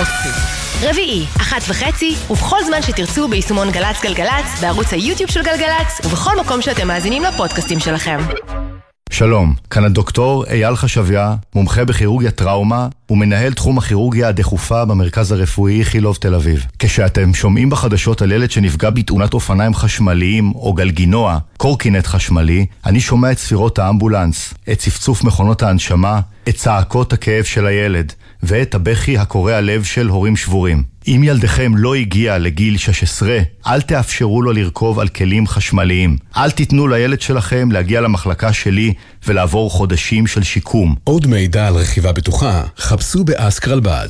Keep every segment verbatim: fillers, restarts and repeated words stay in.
יופי. רביעי, אחת וחצי, ובכל זמן שתרצו ביישומון גלץ גלגלץ, בערוץ היוטיוב של גלגלץ, ובכל מקום שאתם מאזינים לפודקאסטים שלכם. שלום, כאן הדוקטור אייל חשביה, מומחה בכירורגיה טראומה ומנהל תחום הכירורגיה הדחופה במרכז הרפואי איכילוב תל אביב. כשאתם שומעים בחדשות על ילד שנפגע בתאונת אופניים חשמליים או גלגינוע, קורקינט חשמלי, אני שומע את ספירות האמבולנס, את צפצוף מכונות ההנשמה, את צעקות הכאב של הילד ואת הבכי הקורע לב של הורים שבורים. אם ילדכם לא הגיע לגיל שש עשרה, אל תאפשרו לו לרכוב על כלים חשמליים. אל תיתנו לילד שלכם להגיע למחלקה שלי ולעבור חודשים של שיקום. עוד מידע על רכיבה בטוחה, חפשו באסק רלב"ד.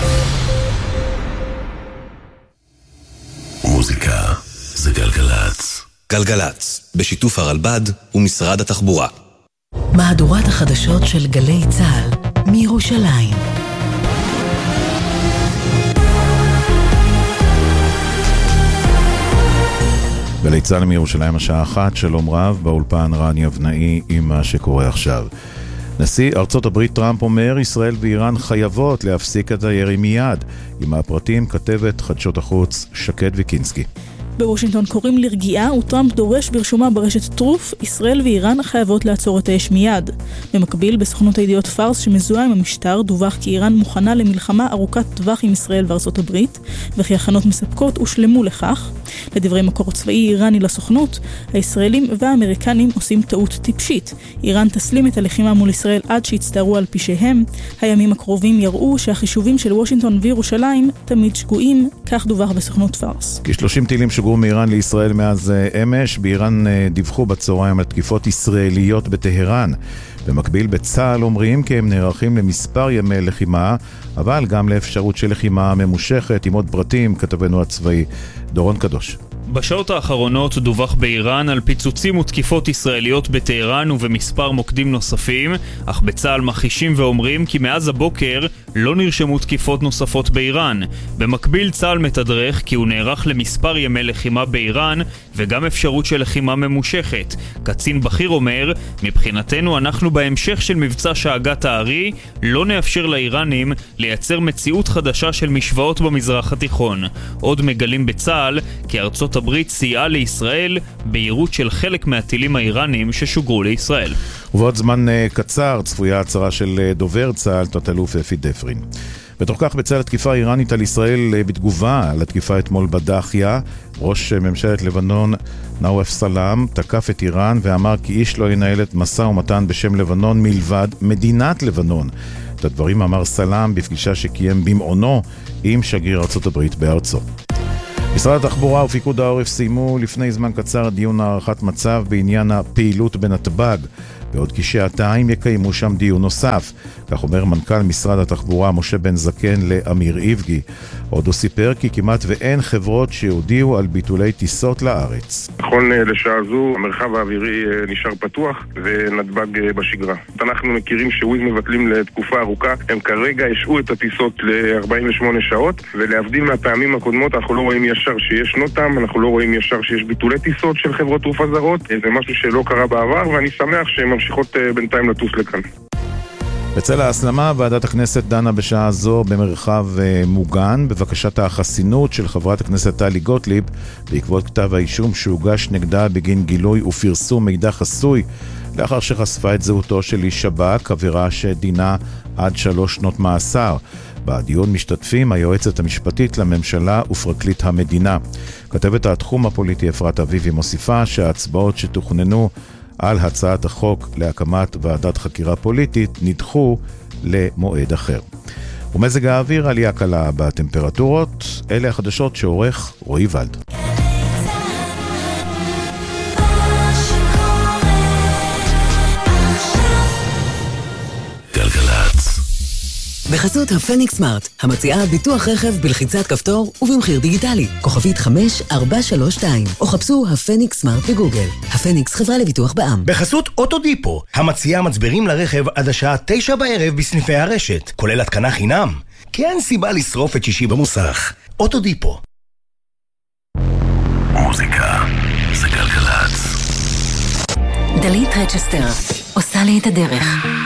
מוזיקה זה גלגלץ. גלגלץ, בשיתוף הרלב"ד ומשרד התחבורה. מהדורת החדשות של גלי צה"ל מירושלים. גלי צה"ל מירושלים השעה אחת, שלום רב, באולפן רן יבנאי עם מה שקורה עכשיו. נשיא ארצות הברית טראמפ אומר, ישראל ואיראן חייבות להפסיק את הירי מיד. עם הפרטים כתבת חדשות החוץ שקד ויקינסקי. בוושינגטון קוראים לרגיעה וטראמפ דורש ברשומה ברשת טרוף, ישראל ואיראן חייבות לעצור את האש מיד. במקביל, בסוכנות הידיעות פארס שמזוהה עם המשטר, דווח כי איראן מוכנה למלחמה ארוכת טווח עם ישראל וארצות הברית, וכי הכנות מספקות הושלמו לכך. לדברי מקור צבאי איראני לסוכנות, הישראלים והאמריקנים עושים טעות טיפשית. איראן תסלים את הלחימה מול ישראל עד שיצטערו על פשעיהם. הימים הקרובים יראו שהחישובים של וושינגטון וירושלים תמיד שגויים, כך דווח בסוכנות פארס. כ-שלושים טילים שוגרו מאיראן לישראל מאז אמש. באיראן דיווחו בצהריים על תקיפות ישראליות בטהרן. במקביל בצה"ל אומרים כי הם נערכים למספר ימי לחימה, אבל גם לאפשרות של לחימה ממושכת. עם עוד פרטים כתבנו הצבאי דורון קדוש. בשעות האחרונות דווח באיראן על פיצוצים ותקיפות ישראליות בטהרן ובמספר מוקדים נוספים, אך בצה"ל מכחישים ואומרים כי מאז הבוקר לא נרשמו תקיפות נוספות באיראן. במקביל צה"ל מתדרך כי הוא נערך למספר ימי לחימה באיראן וגם אפשרות של לחימה ממושכת. קצין בכיר אומר, מבחינתנו אנחנו בהמשך של מבצע שאגת הארי לא נאפשר לאיראנים לייצר מציאות חדשה של משוואות במזרח התיכון. עוד מגלים בצה"ל כי ארצות הברית סייעה לישראל ביירוט של חלק מהטילים האיראנים ששוגרו לישראל. ובעוד זמן קצר צפויה הצהרה של דובר צה"ל תת-אלוף אפי דפרין. בתוך כך בצה"ל התקיפה האיראנית על ישראל בתגובה לתקיפה אתמול בדחיה. ראש ממשלת לבנון נואף סלאם תקף את איראן ואמר כי איש לא ינהל את משא ומתן בשם לבנון מלבד מדינת לבנון. את הדברים אמר סלאם בפגישה שקיים במעונו עם שגריר ארצות הברית בארצו. משרד התחבורה ופיקוד העורף סיימו לפני זמן קצר דיון הערכת מצב בעניין הפעילות בנתב"ג. בעוד כשעתיים יקיימו שם דיון נוסף. כך אומר מנכ"ל משרד התחבורה משה בן זקן לאמיר איבגי. עוד הוא סיפר כי כמעט ואין חברות שהודיעו על ביטולי טיסות לארץ. נכון לשעה זו המרחב האווירי נשאר פתוח ונתב"ג בשגרה. אנחנו מכירים שוויז מבטלים לתקופה ארוכה. הם כרגע השעו את הטיסות ל-ארבעים ושמונה שעות, ולהבדיל מהפעמים הקודמות אנחנו לא רואים ישר שיש נוטם, אנחנו לא רואים ישר שיש ביטולי טיסות של חברות תעופה זרות. זה משהו שלא קרה בעבר ואני שמח שהם ממשיכות בינתיים לטוס לכאן. בצל ההסלמה, ועדת הכנסת דנה בשעה זו במרחב מוגן בבקשת החסינות של חברת הכנסת טלי גוטליב בעקבות כתב האישום שהוגש נגדה בגין גילוי ופרסום מידע חסוי לאחר שחשפה את זהותו של איש שב"כ, עבירה שדינה עד שלוש שנות מאסר. בדיון משתתפים היועצת המשפטית לממשלה ופרקליט המדינה. כתבת התחום הפוליטי אפרת אביבי מוסיפה שההצבעות שתוכננו על הצעת החוק להקמת ועדת חקירה פוליטית נדחו למועד אחר. ומזג האוויר, עלייה קלה בטמפרטורות. אלה החדשות שעורך רועי ולד. בחסות הפניקס סמארט, המציעה ביטוח רכב בלחיצת כפתור ובמחיר דיגיטלי. כוכבית חמש ארבע שלוש שתיים, או חפשו הפניקס סמארט בגוגל. הפניקס חברה לביטוח בע"מ. בחסות אוטודיפו, המציעה מצברים לרכב עד השעה תשע בערב בסניפי הרשת, כולל התקנה חינם. כי אין סיבה לשרוף את שישי במוסך. אוטודיפו. מוזיקה זה גלגלץ. דלית רצ'סטר עושה לי את הדרך.